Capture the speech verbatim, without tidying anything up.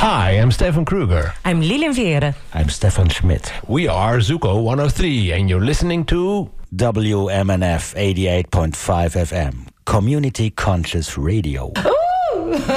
Hi, I'm Stefan Kruger. I'm Lilian Vere. I'm Stefan Schmidt. We are Zuko one oh three, and you're listening to W M N F eighty-eight point five F M, Community Conscious Radio.